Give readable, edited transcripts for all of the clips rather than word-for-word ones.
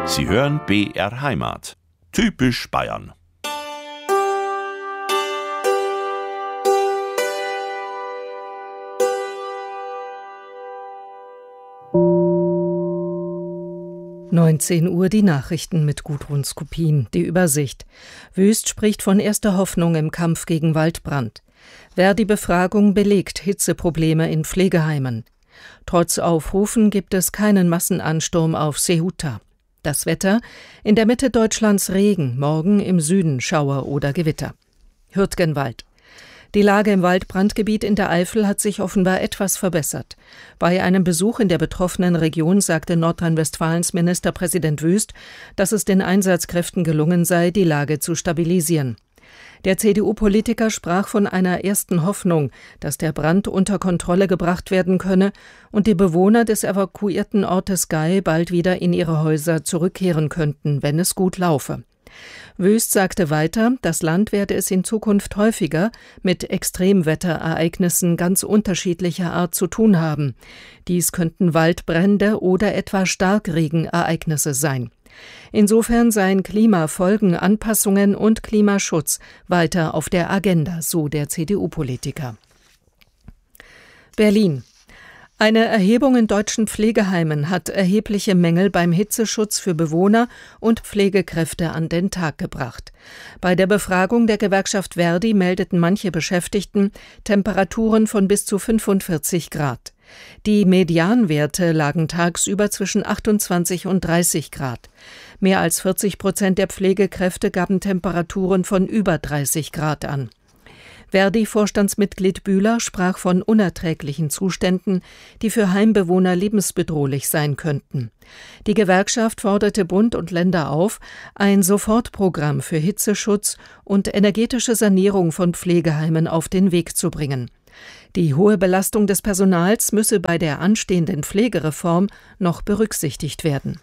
Sie hören BR Heimat. Typisch Bayern. Uhr die Nachrichten mit Gudrun Skopin, die Übersicht. Wüst spricht von erster Hoffnung im Kampf gegen Waldbrand. Verdi-Befragung belegt Hitzeprobleme in Pflegeheimen. Trotz Aufrufen gibt es keinen Massenansturm auf Ceuta. Das Wetter: in der Mitte Deutschlands Regen, morgen im Süden Schauer oder Gewitter. Hürtgenwald. Die Lage im Waldbrandgebiet in der Eifel hat sich offenbar etwas verbessert. Bei einem Besuch in der betroffenen Region sagte Nordrhein-Westfalens Ministerpräsident Wüst, dass es den Einsatzkräften gelungen sei, die Lage zu stabilisieren. Der CDU-Politiker sprach von einer ersten Hoffnung, dass der Brand unter Kontrolle gebracht werden könne und die Bewohner des evakuierten Ortes Gay bald wieder in ihre Häuser zurückkehren könnten, wenn es gut laufe. Wüst sagte weiter, das Land werde es in Zukunft häufiger mit Extremwetterereignissen ganz unterschiedlicher Art zu tun haben. Dies könnten Waldbrände oder etwa Starkregenereignisse sein. Insofern seien Klimafolgenanpassungen und Klimaschutz weiter auf der Agenda, so der CDU-Politiker. Berlin. Eine Erhebung in deutschen Pflegeheimen hat erhebliche Mängel beim Hitzeschutz für Bewohner und Pflegekräfte an den Tag gebracht. Bei der Befragung der Gewerkschaft Verdi meldeten manche Beschäftigten Temperaturen von bis zu 45 Grad. Die Medianwerte lagen tagsüber zwischen 28 und 30 Grad. Mehr als 40% der Pflegekräfte gaben Temperaturen von über 30 Grad an. Verdi-Vorstandsmitglied Bühler sprach von unerträglichen Zuständen, die für Heimbewohner lebensbedrohlich sein könnten. Die Gewerkschaft forderte Bund und Länder auf, ein Sofortprogramm für Hitzeschutz und energetische Sanierung von Pflegeheimen auf den Weg zu bringen. Die hohe Belastung des Personals müsse bei der anstehenden Pflegereform noch berücksichtigt werden.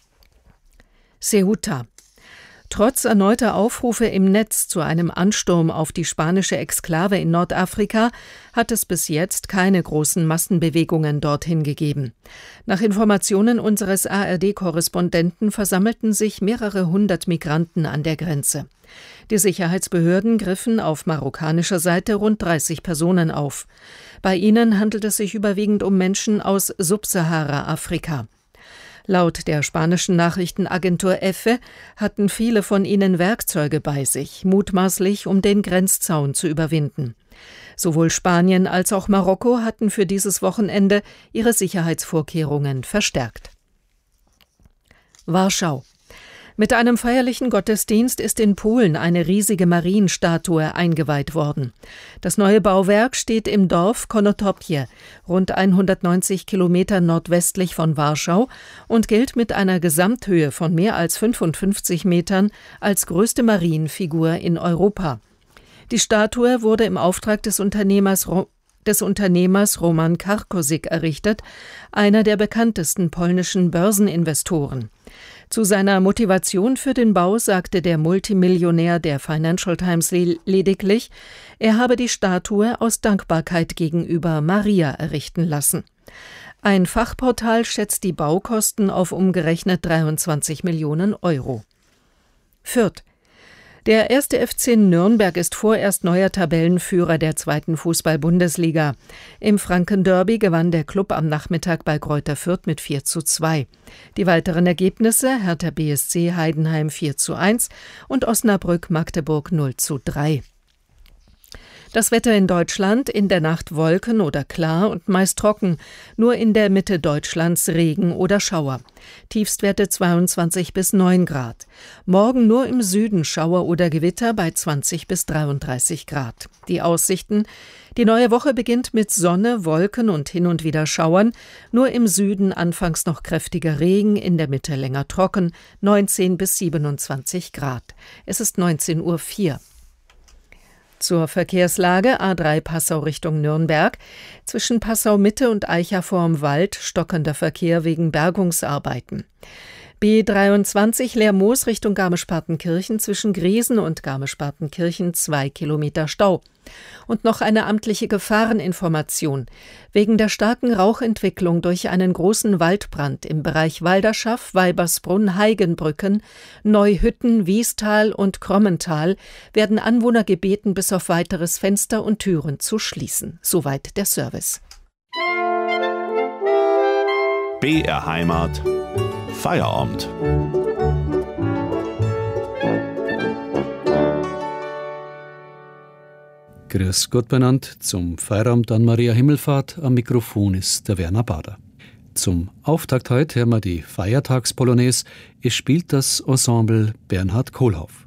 Ceuta. Trotz erneuter Aufrufe im Netz zu einem Ansturm auf die spanische Exklave in Nordafrika hat es bis jetzt keine großen Massenbewegungen dorthin gegeben. Nach Informationen unseres ARD-Korrespondenten versammelten sich mehrere hundert Migranten an der Grenze. Die Sicherheitsbehörden griffen auf marokkanischer Seite rund 30 Personen auf. Bei ihnen handelt es sich überwiegend um Menschen aus Subsahara-Afrika. Laut der spanischen Nachrichtenagentur EFE hatten viele von ihnen Werkzeuge bei sich, mutmaßlich um den Grenzzaun zu überwinden. Sowohl Spanien als auch Marokko hatten für dieses Wochenende ihre Sicherheitsvorkehrungen verstärkt. Warschau. Mit einem feierlichen Gottesdienst ist in Polen eine riesige Marienstatue eingeweiht worden. Das neue Bauwerk steht im Dorf Konotopie, rund 190 Kilometer nordwestlich von Warschau, und gilt mit einer Gesamthöhe von mehr als 55 Metern als größte Marienfigur in Europa. Die Statue wurde im Auftrag des Unternehmers Roman Karkosik errichtet, einer der bekanntesten polnischen Börseninvestoren. Zu seiner Motivation für den Bau sagte der Multimillionär der Financial Times lediglich, er habe die Statue aus Dankbarkeit gegenüber Maria errichten lassen. Ein Fachportal schätzt die Baukosten auf umgerechnet 23 Millionen Euro. Fürth. Der 1. FC Nürnberg ist vorerst neuer Tabellenführer der 2. Fußball-Bundesliga. Im Franken-Derby gewann der Klub am Nachmittag bei Greuther Fürth mit 4:2. Die weiteren Ergebnisse: Hertha BSC Heidenheim 4:1 und Osnabrück Magdeburg 0:3. Das Wetter in Deutschland: in der Nacht Wolken oder klar und meist trocken, nur in der Mitte Deutschlands Regen oder Schauer. Tiefstwerte 22 bis 9 Grad. Morgen nur im Süden Schauer oder Gewitter bei 20 bis 33 Grad. Die Aussichten: die neue Woche beginnt mit Sonne, Wolken und hin und wieder Schauern. Nur im Süden anfangs noch kräftiger Regen, in der Mitte länger trocken, 19 bis 27 Grad. Es ist 19:04 Uhr. Zur Verkehrslage: A3 Passau Richtung Nürnberg. Zwischen Passau Mitte und Eicher vorm Wald stockender Verkehr wegen Bergungsarbeiten. B23 Lermoos Richtung Garmisch-Partenkirchen zwischen Griesen und Garmisch-Partenkirchen 2 Kilometer Stau. Und noch eine amtliche Gefahreninformation. Wegen der starken Rauchentwicklung durch einen großen Waldbrand im Bereich Walderschaff, Weibersbrunn, Heigenbrücken, Neuhütten, Wiestal und Krommental werden Anwohner gebeten, bis auf weiteres Fenster und Türen zu schließen. Soweit der Service. BR Heimat. Feierabend. Grüß Gott benannt zum Feierabend an Maria Himmelfahrt. Am Mikrofon ist der Werner Bader. Zum Auftakt heute hören wir die Feiertagspolonaise. Es spielt das Ensemble Bernhard Kohlhoff.